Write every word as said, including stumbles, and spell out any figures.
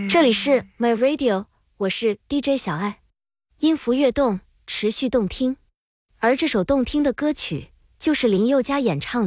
这里是 My Radio， 我是 D J 小爱，音符跃动，持续动听。而这首动听的歌曲，就是林宥嘉演唱的